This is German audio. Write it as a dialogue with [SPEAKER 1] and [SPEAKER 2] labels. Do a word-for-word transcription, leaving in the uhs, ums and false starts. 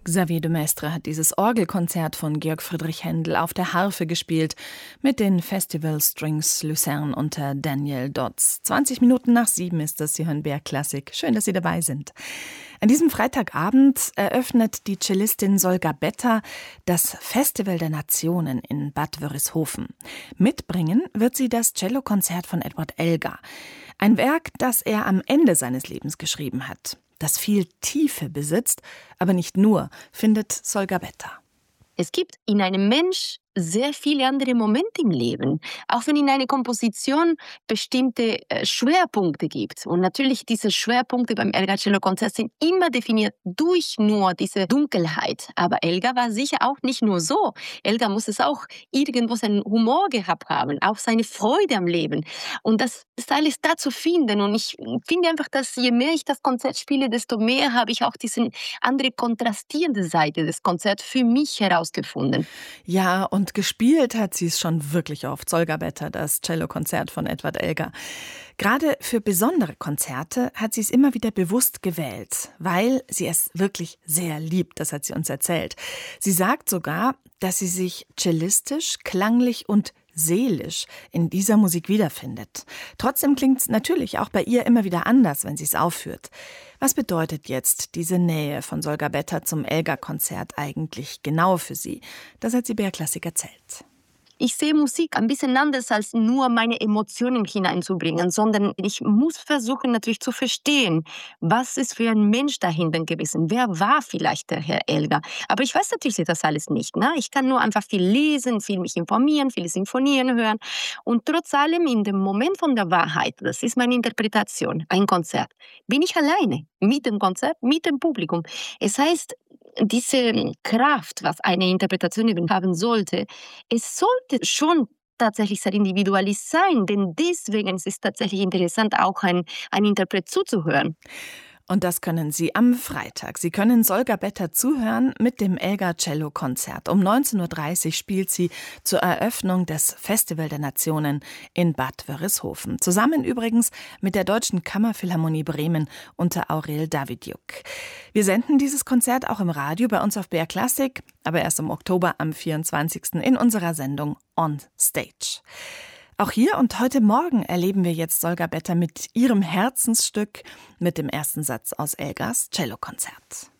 [SPEAKER 1] Xavier de Maistre hat dieses Orgelkonzert von Georg Friedrich Händel auf der Harfe gespielt mit den Festival Strings Lucerne unter Daniel Dodds. zwanzig Minuten nach sieben ist das, Sie hören B R Klassik. Schön, dass Sie dabei sind. An diesem Freitagabend eröffnet die Cellistin Solga Betta das Festival der Nationen in Bad Wörishofen. Mitbringen wird sie das Cellokonzert von Edward Elgar. Ein Werk, das er am Ende seines Lebens geschrieben hat. Das viel Tiefe besitzt, aber nicht nur, findet Solga Betta.
[SPEAKER 2] Es gibt in einem Mensch sehr viele andere Momente im Leben, auch wenn in einer Komposition bestimmte äh, Schwerpunkte gibt. Und natürlich diese Schwerpunkte beim Elgar-Cello-Konzert sind immer definiert durch nur diese Dunkelheit. Aber Elgar war sicher auch nicht nur so. Elgar muss es auch irgendwo seinen Humor gehabt haben, auch seine Freude am Leben. Und das ist alles da zu finden. Und ich finde einfach, dass je mehr ich das Konzert spiele, desto mehr habe ich auch diese andere kontrastierende Seite des Konzerts für mich herausgefunden.
[SPEAKER 1] Ja, und Und gespielt hat sie es schon wirklich oft, Solga Betta, das Cellokonzert von Edward Elgar. Gerade für besondere Konzerte hat sie es immer wieder bewusst gewählt, weil sie es wirklich sehr liebt, das hat sie uns erzählt. Sie sagt sogar, dass sie sich cellistisch, klanglich und seelisch in dieser Musik wiederfindet. Trotzdem klingt es natürlich auch bei ihr immer wieder anders, wenn sie es aufführt. Was bedeutet jetzt diese Nähe von Solga Betta zum Elgar-Konzert eigentlich genau für sie? Das hat sie B R Klassik erzählt.
[SPEAKER 2] Ich sehe Musik ein bisschen anders, als nur meine Emotionen hineinzubringen, sondern ich muss versuchen natürlich zu verstehen, was ist für ein Mensch dahinter gewesen, wer war vielleicht der Herr Elgar. Aber ich weiß natürlich das alles nicht. Ne? Ich kann nur einfach viel lesen, viel mich informieren, viele Sinfonien hören und trotz allem in dem Moment von der Wahrheit, das ist meine Interpretation, ein Konzert, bin ich alleine mit dem Konzert, mit dem Publikum. Es heißt, diese Kraft, was eine Interpretation haben sollte, es sollte schon tatsächlich sehr individuell sein, denn deswegen ist es tatsächlich interessant, auch ein, ein Interpret zuzuhören.
[SPEAKER 1] Und das können Sie am Freitag. Sie können Solga Betta zuhören mit dem Elgar-Cello-Konzert. Um neunzehn Uhr dreißig spielt sie zur Eröffnung des Festival der Nationen in Bad Wörishofen. Zusammen übrigens mit der Deutschen Kammerphilharmonie Bremen unter Aurel Davidiuk. Wir senden dieses Konzert auch im Radio bei uns auf B R Klassik, aber erst im Oktober am vierundzwanzigsten in unserer Sendung On Stage. Auch hier und heute Morgen erleben wir jetzt Solga Betta mit ihrem Herzensstück, mit dem ersten Satz aus Elgars Cellokonzert.